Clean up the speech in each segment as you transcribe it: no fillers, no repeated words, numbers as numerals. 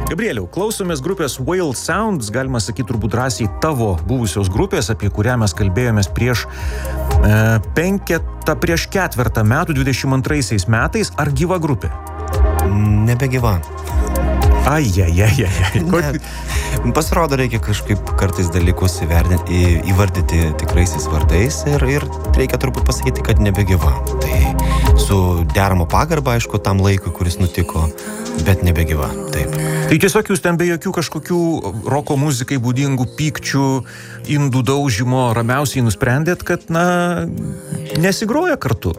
Gabrieliau, klausomės grupės Whale Sounds, galima sakyti turbūt drąsiai tavo buvusios grupės, apie kurią mes kalbėjomės prieš ketvertą metų, 22 metais. Ar gyva grupė? Nebegyva. Ai. Pasirodo, reikia kažkaip kartais dalykus įvardyti tikraisiais vardais ir reikia turbūt pasakyti, kad nebegyva. Tai su deramo pagarba, aišku, tam laikui, kuris nutiko, bet nebegyva, taip. Tai tiesiog jūs ten be jokių kažkokių roko muzikai būdingų pykčių, indų daužymo ramiausiai nusprendėt, kad, nesigroja kartu?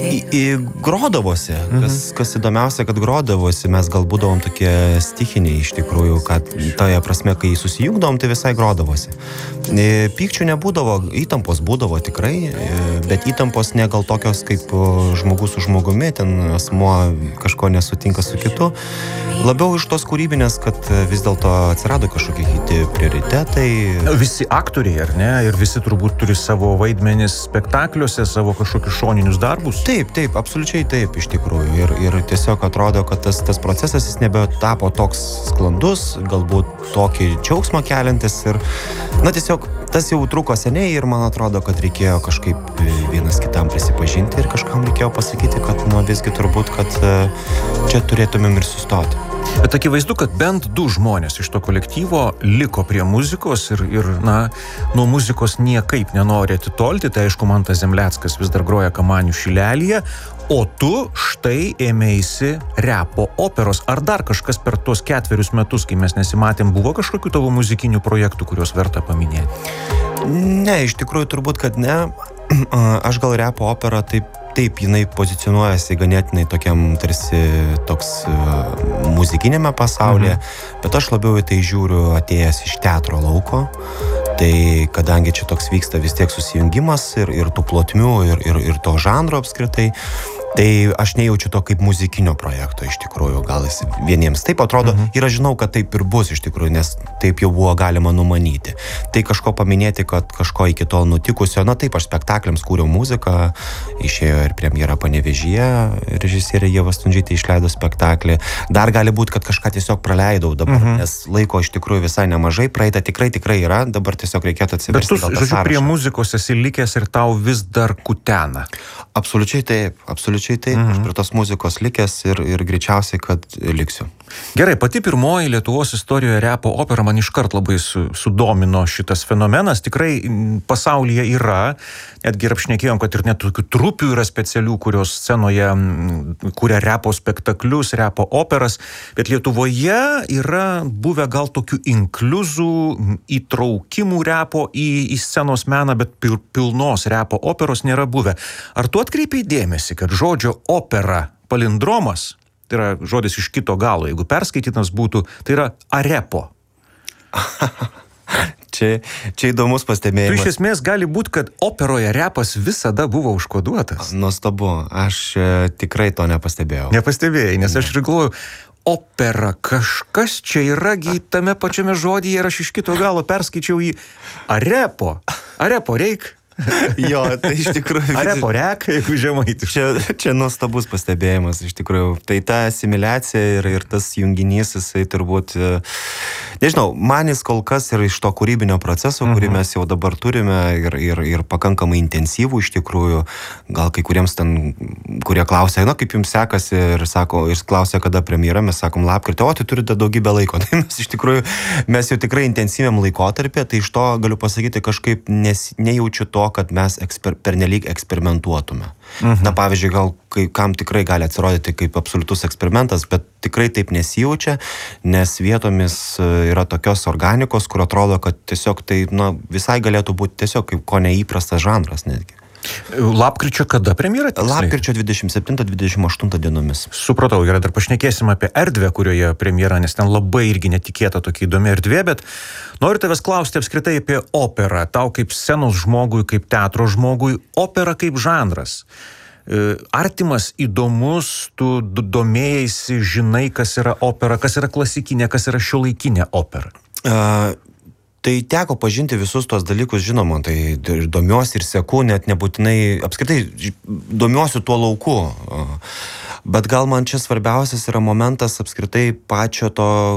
Grodavosi. Kas įdomiausia, kad grodavosi. Mes gal būdavom tokie stichiniai iš tikrųjų, kad toje prasme, kai susijungdavom, tai visai grodavosi. Pykčių nebūdavo, įtampos būdavo tikrai, bet įtampos ne gal tokios kaip žmogus su žmogumi, ten asmuo kažko nesutinka su kitu. Labiau iš tos kūrybinės, kad vis dėlto atsirado kažkokie kiti prioritetai. Visi aktoriai, ar ne? Ir visi turbūt turi savo vaidmenis spektakliuose, savo kažkokius šoninius darbus. Taip, absoliučiai taip iš tikrųjų. Ir tiesiog atrodo, kad tas procesas jis nebetapo toks sklandus, galbūt tokį džiaugsmą keliantis. Ir, tiesiog tas jau truko seniai ir man atrodo, kad reikėjo kažkaip vienas kitam prisipažinti ir kažkam reikėjo pasakyti, kad visgi turbūt, kad čia turėtumėm ir sustoti. Bet akivaizdu, kad bent 2 žmonės iš to kolektyvo liko prie muzikos ir nuo muzikos niekaip nenori atitolti. Tai aišku, Mantas Zemleckas vis dar groja Kamanių šilelyje, o tu štai ėmėsi repo operos. Ar dar kažkas per tuos 4 metus, kai mes nesimatėm, buvo kažkokių tavo muzikinių projektų, kuriuos verta paminėti? Ne, iš tikrųjų turbūt, kad ne. Aš gal repo opera taip jinai pozicionuojasi ganėtinai tokiam tarsi toks muzikinėme pasaulyje, bet aš labiau į tai žiūriu atėjęs iš teatro lauko. Tai kadangi čia toks vyksta vis tiek susijungimas ir tų plotmių ir to žanro apskritai, tai aš nejaučiu to kaip muzikinio projekto iš tikrųjų. Gal jis vieniems taip atrodo ir aš žinau, kad taip ir bus iš tikrųjų, nes taip jau buvo galima numanyti. Tai kažko paminėti, kad kažko iki tol nutikusio, taip aš spektakliams kūriau muziką, išėjo ir premjera Panevėžyje, režisierė Ieva Stundžytė išleido spektaklį. Dar gali būti, kad kažką tiesiog praleidau dabar, nes laiko iš tikrųjų visai nemažai, praeita tikrai yra, dabar tiesiog reikėtų atsiversti. Bet tu, žodžiu, prie muzikos esi likęs ir tau vis dar kutena. Absoliučiai taip. Aš prie tos muzikos likęs ir greičiausiai, kad liksiu. Gerai, pati pirmoji Lietuvos istorijoje repo opera man iškart labai sudomino šitas fenomenas. Tikrai pasaulyje yra, netgi ir apšnekėjom, kad ir net tokių trupių yra specialių, kurios scenoje kuria repo spektaklius, repo operas, bet Lietuvoje yra buvę gal tokių inkliuzų, įtraukimų repo į scenos meną, bet pilnos repo operos nėra buvę. Ar tu atkreipiai dėmesį, kad žodžio opera palindromas, tai yra žodis iš kito galo, jeigu perskaitytas būtų, tai yra arepo. Čia įdomus pastebėjimas. Tu iš esmės gali būti, kad operoje repas visada buvo užkoduotas. Nuostabu, aš tikrai to nepastebėjau. Nepastebėjai, nes aš ir galvoju, opera, kažkas čia yragi tame pačiame žodyje ir aš iš kito galo perskaičiau į arepo. Arepo reik. Jo, tai iš tikrųjų... Arepo rek, jeigu žemaitiškai. Čia nuostabus pastebėjimas, iš tikrųjų. Tai ta asimiliacija ir tas junginys, jisai turbūt... Nežinau, man jis kol kas yra iš to kūrybinio proceso, kurį mes jau dabar turime ir pakankamai intensyvų iš tikrųjų. Gal kai kuriems ten, kurie klausia, kaip jums sekasi ir klausia, kada premjera, mes sakom lapkritį, tai turite daugybę laiko. Tai mes iš tikrųjų, mes jau tikrai intensyviam laikotarpį, tai iš to galiu pasakyti kažkaip nejaučiu to, kad mes pernelyg eksperimentuotume. Pavyzdžiui, gal kam tikrai gali atsirodyti kaip absoliutus eksperimentas, bet tikrai taip nesijaučia, nes vietomis yra tokios organikos, kur atrodo, kad tiesiog tai visai galėtų būti tiesiog kaip ko neįprastas žanras netgi. Lapkričio kada premjera? Lapkričio 27-28 dienomis. Supratau, gerai, dar pašnekėsim apie erdvę, kurioje premjera, nes ten labai irgi netikėta tokia įdomi erdvė, bet noriu tavęs klausti apskritai apie operą. Tau kaip scenos žmogui, kaip teatro žmogui, opera kaip žanras. Artimas, įdomus, tu domėjaisi, žinai, kas yra opera, kas yra klasikinė, kas yra šiuolaikinė opera. Tai teko pažinti visus tos dalykus, žinoma, tai domiuosi ir seku, net nebūtinai, apskritai domiuosi tuo lauku. Bet gal man čia svarbiausias yra momentas apskritai pačio to